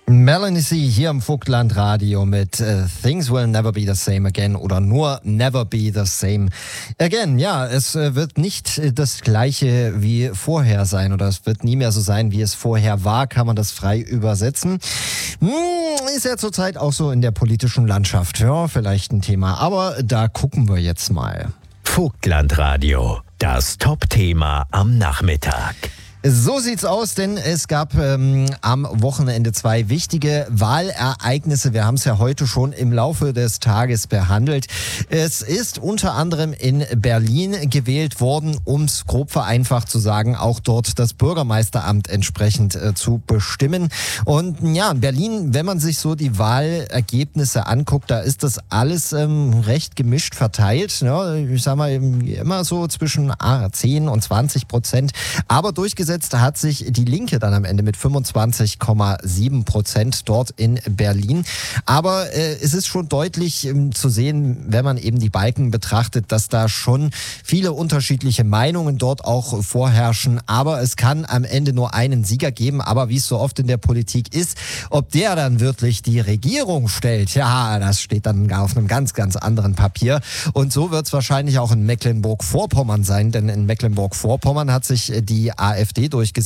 Melanie C. hier im Vogtland-Radio mit Things Will Never Be the Same Again oder nur Never Be the Same Again. Ja, es wird nicht das Gleiche wie vorher sein oder es wird nie mehr so sein, wie es vorher war, kann man das frei übersetzen. Ist ja zurzeit auch so in der politischen Landschaft, ja, vielleicht ein Thema, aber da gucken wir jetzt mal. Vogtland-Radio, das Top-Thema am Nachmittag. So sieht's aus, denn es gab am Wochenende 2 wichtige Wahlereignisse. Wir haben es ja heute schon im Laufe des Tages behandelt. Es ist unter anderem in Berlin gewählt worden, um es grob vereinfacht zu sagen, auch dort das Bürgermeisteramt entsprechend zu bestimmen. Und ja, in Berlin, wenn man sich so die Wahlergebnisse anguckt, da ist das alles recht gemischt verteilt. Ja, ich sag mal immer so zwischen 10 und 20%. Aber durchgesetzt hat sich die Linke dann am Ende mit 25,7% dort in Berlin. Aber es ist schon deutlich zu sehen, wenn man eben die Balken betrachtet, dass da schon viele unterschiedliche Meinungen dort auch vorherrschen. Aber es kann am Ende nur einen Sieger geben. Aber wie es so oft in der Politik ist, ob der dann wirklich die Regierung stellt, ja, das steht dann auf einem ganz, ganz anderen Papier. Und so wird es wahrscheinlich auch in Mecklenburg-Vorpommern sein. Denn in Mecklenburg-Vorpommern hat sich die AfD durchgesetzt